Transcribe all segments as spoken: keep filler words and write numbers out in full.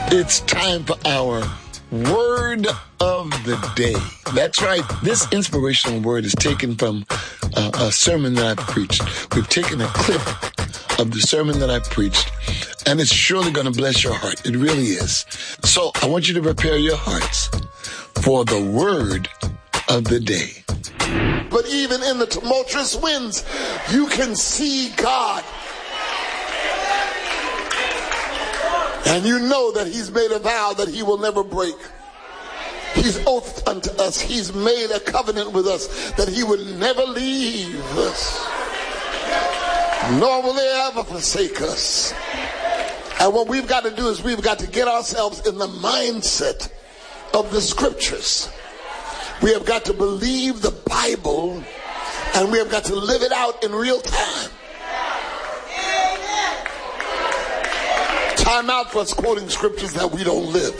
It's time for our word of the day. That's right. This inspirational word is taken from uh, a sermon that I preached. We've taken a clip of the sermon that I preached, and it's surely going to bless your heart. It really is. So I want you to prepare your hearts for the word of the day. But even in the tumultuous winds, you can see God. And you know that he's made a vow that he will never break. He's oathed unto us. He's made a covenant with us that he would never leave us, nor will he ever forsake us. And what we've got to do is we've got to get ourselves in the mindset of the scriptures. We have got to believe the Bible, and we have got to live it out in real time. Time out for us quoting scriptures that we don't live.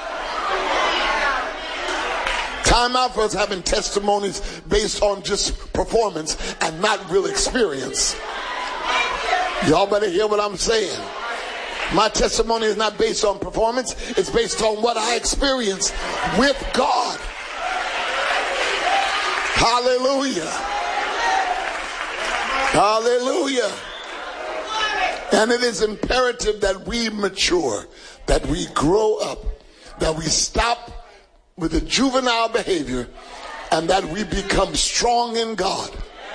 Time out for us having testimonies based on just performance and not real experience. Y'all better hear what I'm saying. My testimony is not based on performance. It's based on what I experienced with God. Hallelujah. Hallelujah. And it is imperative that we mature, that we grow up, that we stop with the juvenile behavior, and that we become strong in God.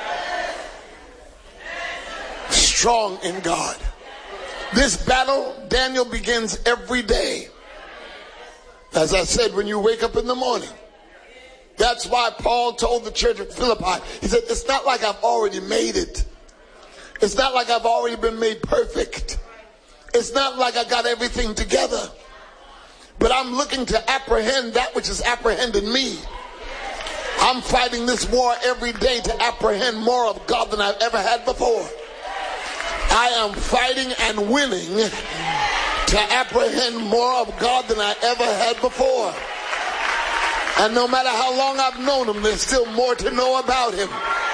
Strong in God. This battle, Daniel, begins every day. As I said, when you wake up in the morning. That's why Paul told the church at Philippi, he said, it's not like I've already made it. It's not like I've already been made perfect. It's not like I got everything together. But I'm looking to apprehend that which is apprehending me. I'm fighting this war every day to apprehend more of God than I've ever had before. I am fighting and winning to apprehend more of God than I ever had before. And no matter how long I've known him, there's still more to know about him.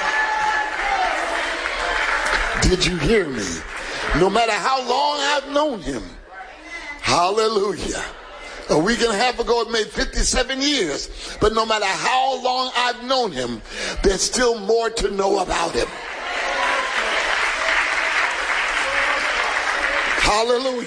Did you hear me? No matter how long I've known him. Hallelujah. A week and a half ago it made fifty-seven years. But no matter how long I've known him, there's still more to know about him. Hallelujah.